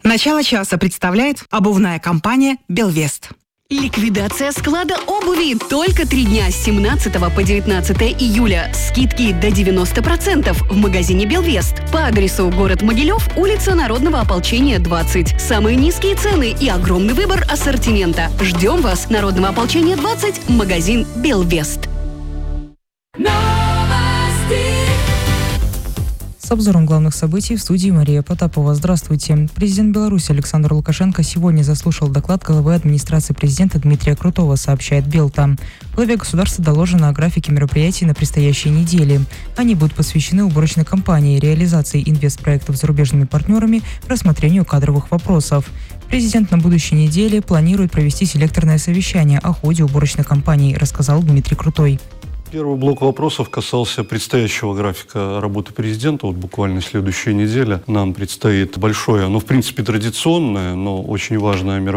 Начало часа представляет обувная компания «Белвест». Ликвидация склада обуви. Только 3 дня с 17 по 19 июля. Скидки до 90% в магазине «Белвест». По адресу город Могилев, улица Народного ополчения, 20. Самые низкие цены и огромный выбор ассортимента. Ждем вас. Народного ополчения, 20. Магазин «Белвест». С обзором главных событий в студии Мария Потапова. Здравствуйте. Президент Беларуси Александр Лукашенко сегодня заслушал доклад главы администрации президента Дмитрия Крутого, сообщает Белта. Главе государства доложено о графике мероприятий на предстоящей неделе. Они будут посвящены уборочной кампании, реализации инвестпроектов с зарубежными партнерами, рассмотрению кадровых вопросов. Президент на будущей неделе планирует провести селекторное совещание о ходе уборочной кампании, рассказал Дмитрий Крутой. Первый блок вопросов касался предстоящего графика работы президента. Вот буквально следующая неделя нам предстоит большое, в принципе, традиционное, но очень важное мероприятие.